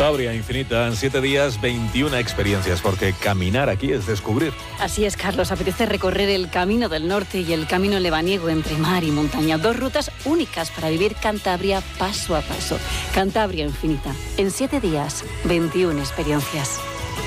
Cantabria Infinita, en 7 días, 21 experiencias, porque caminar aquí es descubrir. Así es, Carlos, apetece recorrer el Camino del Norte y el Camino Lebaniego entre mar y montaña. 2 rutas únicas para vivir Cantabria paso a paso. Cantabria Infinita, en 7 días, 21 experiencias.